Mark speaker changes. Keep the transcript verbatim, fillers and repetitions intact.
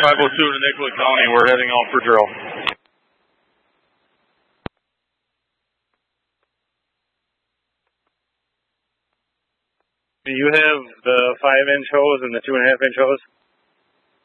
Speaker 1: five oh two to Nicollet County. We're heading out for drill.
Speaker 2: Do you have the five inch hose and the two and a half inch hose?